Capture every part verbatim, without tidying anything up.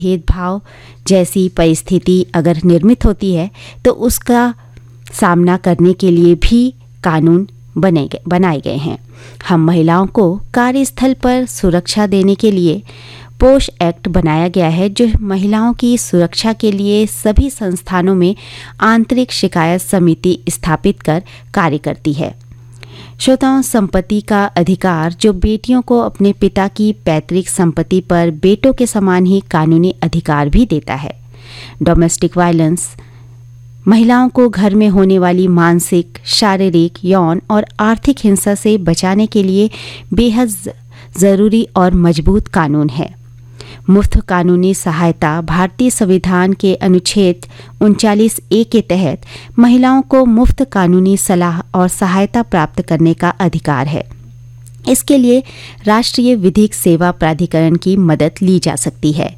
भेदभाव जैसी परिस्थिति अगर निर्मित होती है तो उसका सामना करने के लिए भी कानून बने गए बनाए गए हैं। हम महिलाओं को कार्यस्थल पर सुरक्षा देने के लिए पोश एक्ट बनाया गया है, जो महिलाओं की सुरक्षा के लिए सभी संस्थानों में आंतरिक शिकायत समिति स्थापित कर कार्य करती है। श्रोताओं, संपत्ति का अधिकार जो बेटियों को अपने पिता की पैतृक संपत्ति पर बेटों के समान ही कानूनी अधिकार भी देता है। डोमेस्टिक वायलेंस महिलाओं को घर में होने वाली मानसिक, शारीरिक, यौन और आर्थिक हिंसा से बचाने के लिए बेहद ज़रूरी और मजबूत कानून है। मुफ्त कानूनी सहायता भारतीय संविधान के अनुच्छेद उनचालीस ए के तहत महिलाओं को मुफ्त कानूनी सलाह और सहायता प्राप्त करने का अधिकार है। इसके लिए राष्ट्रीय विधिक सेवा प्राधिकरण की मदद ली जा सकती है।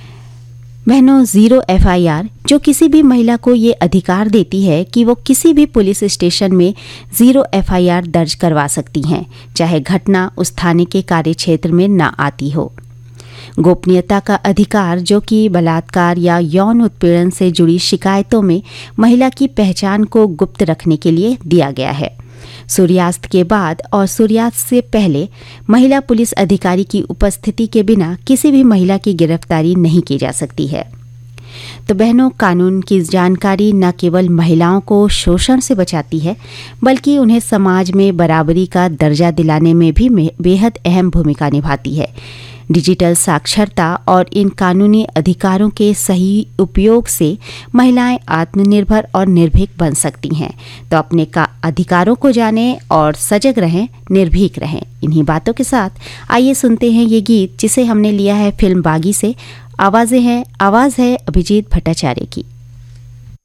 बहनों, जीरो एफ आई आर जो किसी भी महिला को ये अधिकार देती है कि वो किसी भी पुलिस स्टेशन में जीरो एफ आई आर दर्ज करवा सकती हैं, चाहे घटना उस थाने के कार्यक्षेत्र में न आती हो। गोपनीयता का अधिकार जो कि बलात्कार या यौन उत्पीड़न से जुड़ी शिकायतों में महिला की पहचान को गुप्त रखने के लिए दिया गया है। सूर्यास्त के बाद और सूर्यास्त से पहले महिला पुलिस अधिकारी की उपस्थिति के बिना किसी भी महिला की गिरफ्तारी नहीं की जा सकती है। तो बहनों, कानून की जानकारी न केवल महिलाओं को शोषण से बचाती है, बल्कि उन्हें समाज में बराबरी का दर्जा दिलाने में भी बेहद अहम भूमिका निभाती है। डिजिटल साक्षरता और इन कानूनी अधिकारों के सही उपयोग से महिलाएं आत्मनिर्भर और निर्भीक बन सकती हैं। तो अपने का अधिकारों को जानें और सजग रहें, निर्भीक रहें। इन्हीं बातों के साथ आइए सुनते हैं ये गीत, जिसे हमने लिया है फिल्म बागी से। आवाज़ें हैं आवाज़ है अभिजीत भट्टाचार्य की।